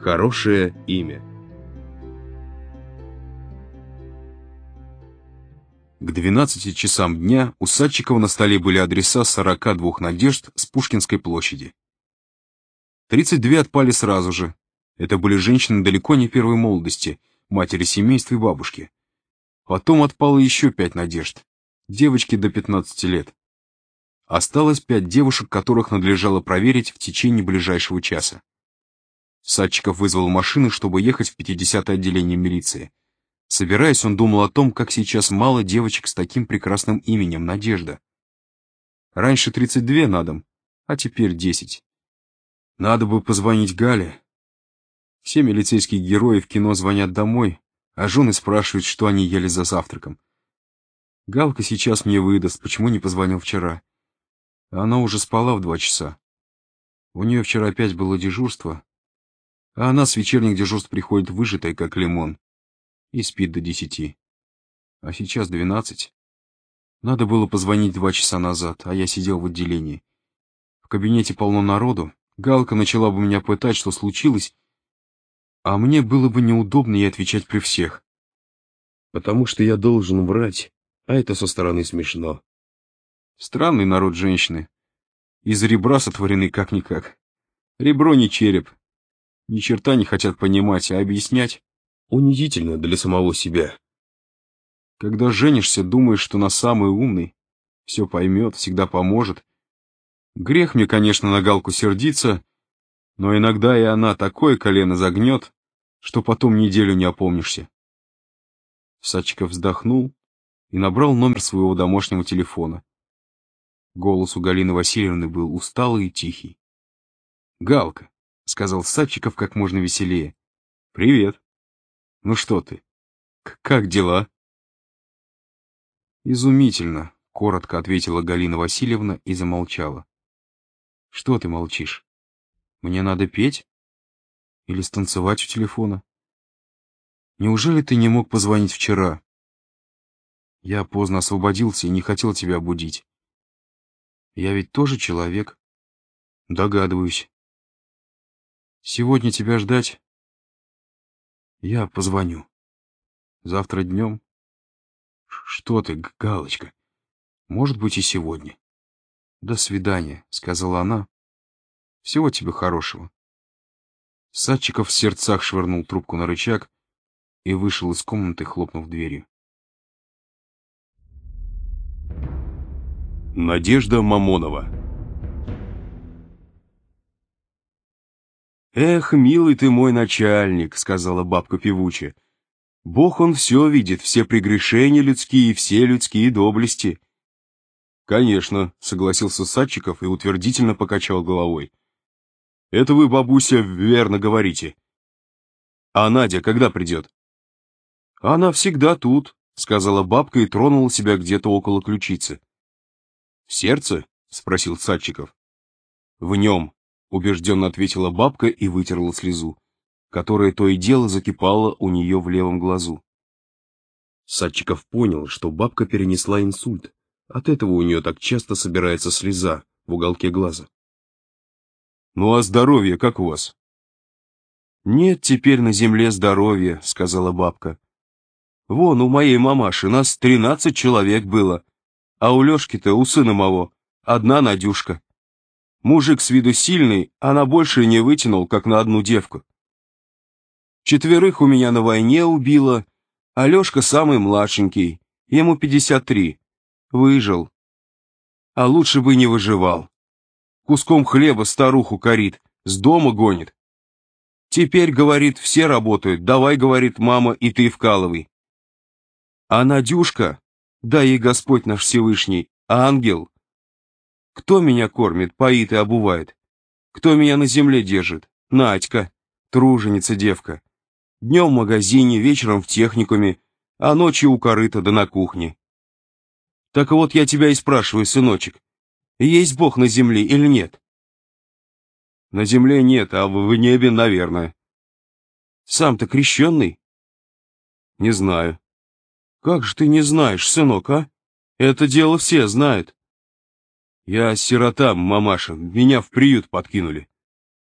Хорошее имя. К 12 часам дня у Садчикова на столе были адреса 42 надежд с Пушкинской площади. 32 отпали сразу же. Это были женщины далеко не первой молодости, матери семейства и бабушки. Потом отпало еще 5 надежд, девочки до 15 лет. Осталось 5 девушек, которых надлежало проверить в течение ближайшего часа. Садчиков вызвал машины, чтобы ехать в 50-е отделение милиции. Собираясь, он думал о том, как сейчас мало девочек с таким прекрасным именем Надежда. Раньше 32 на дом, а теперь 10. Надо бы позвонить Гале. Все милицейские герои в кино звонят домой, а жены спрашивают, что они ели за завтраком. Галка сейчас мне выдаст, почему не позвонил вчера. Она уже спала в 2 часа. У нее вчера опять было дежурство, а она с вечерних дежурств приходит выжатая, как лимон, и спит до 10. А сейчас 12. Надо было позвонить 2 часа назад, а я сидел в отделении. В кабинете полно народу. Галка начала бы меня пытать, что случилось, а мне было бы неудобно ей отвечать при всех. Потому что я должен врать, а это со стороны смешно. Странный народ женщины. Из ребра сотворены как-никак. Ребро не череп. Ни черта не хотят понимать, а объяснять унизительно для самого себя. Когда женишься, думаешь, что на самый умный, все поймет, всегда поможет. Грех мне, конечно, на Галку сердиться, но иногда и она такое колено загнет, что потом неделю не опомнишься. Садчиков вздохнул и набрал номер своего домашнего телефона. Голос у Галины Васильевны был усталый и тихий. «Галка», — сказал Садчиков как можно веселее. «Привет. Ну что ты? Как дела?» «Изумительно», — коротко ответила Галина Васильевна и замолчала. «Что ты молчишь? Мне надо петь? Или станцевать у телефона? Неужели ты не мог позвонить вчера? Я поздно освободился и не хотел тебя будить. Я ведь тоже человек. Догадываюсь. Сегодня тебя ждать? Я позвоню. Завтра днем? Что ты, Галочка? Может быть, и сегодня. До свидания, сказала она. Всего тебе хорошего. Садчиков в сердцах швырнул трубку на рычаг и вышел из комнаты, хлопнув дверью. Надежда Мамонова. «Эх, милый ты мой начальник», — сказала бабка певучая. «Бог он все видит, все прегрешения людские, все людские доблести». «Конечно», — согласился Садчиков и утвердительно покачал головой. «Это вы, бабуся, верно говорите. А Надя когда придет?» «Она всегда тут», — сказала бабка и тронула себя где-то около ключицы. «В сердце?» — спросил Садчиков. «В нем», — убежденно ответила бабка и вытерла слезу, которая то и дело закипала у нее в левом глазу. Садчиков понял, что бабка перенесла инсульт. От этого у нее так часто собирается слеза в уголке глаза. «Ну а здоровье как у вас?» «Нет теперь на земле здоровья», — сказала бабка. «Вон у моей мамаши нас 13 человек было, а у Лешки-то, у сына моего, одна Надюшка. Мужик с виду сильный, а на больше не вытянул, как на одну девку. 4 у меня на войне убило, а Лешка самый младшенький, ему 53, выжил. А лучше бы не выживал. Куском хлеба старуху корит, с дома гонит. Теперь, говорит, все работают, давай, говорит, мама, и ты вкалывай. А Надюшка, дай ей Господь наш Всевышний, ангел. Кто меня кормит, поит и обувает? Кто меня на земле держит? Надька, труженица девка. Днем в магазине, вечером в техникуме, а ночью у корыта да на кухне. Так вот я тебя и спрашиваю, сыночек, есть Бог на земле или нет?» «На земле нет, а в небе, наверное». «Сам-то крещенный?» «Не знаю». «Как же ты не знаешь, сынок, а? Это дело все знают». «Я сирота, мамаша, меня в приют подкинули».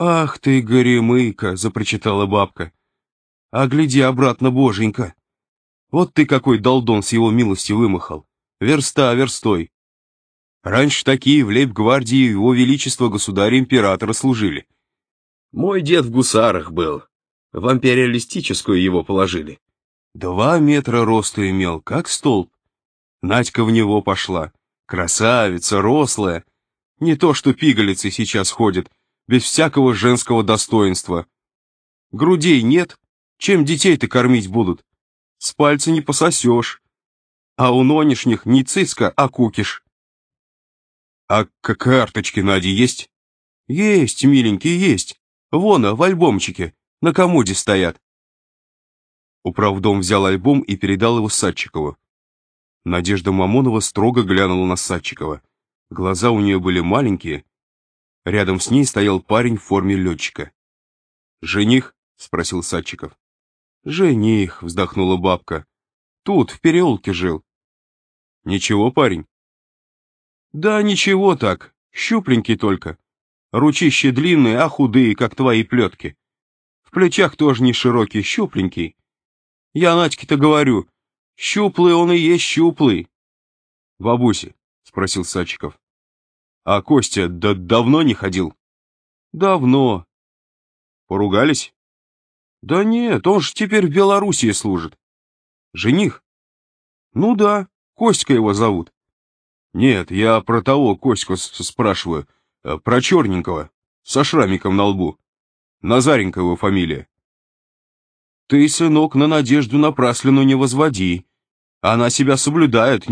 «Ах ты, горемыка!» — запрочитала бабка. «А гляди обратно, боженька! Вот ты какой долдон с его милостью вымахал! Верста верстой! Раньше такие в лейб-гвардии его величества государя-императора служили. Мой дед в гусарах был, в империалистическую его положили. 2 метра роста имел, как столб. Надька в него пошла, красавица, рослая. Не то что пигалицы сейчас ходят, без всякого женского достоинства. Грудей нет, чем детей-то кормить будут? С пальца не пососешь. А у нонешних не цицка, а кукиш. А карточки Нади есть? Есть, миленький, есть. Вон, в альбомчике, на комоде стоят. Управдом взял альбом и передал его Садчикову. Надежда Мамонова строго глянула на Садчикова. Глаза у нее были маленькие. Рядом с ней стоял парень в форме летчика. «Жених?» — спросил Садчиков. «Жених», — вздохнула бабка. «Тут, в переулке жил». «Ничего, парень?» «Да ничего так, щупленький только. Ручищи длинные, а худые, как твои плетки. В плечах тоже не широкий, щупленький. Я Надьке-то говорю, щуплый он и есть щуплый». «Бабуся», — спросил Садчиков, — «а Костя давно не ходил?» «Давно». «Поругались?» «Да нет, он же теперь в Белоруссии служит». «Жених?» «Ну да, Костька его зовут». «Нет, я про того Коську спрашиваю, про черненького, со шрамиком на лбу. Назаренко его фамилия». «Ты, сынок, на Надежду Напраслину не возводи. Она себя соблюдает,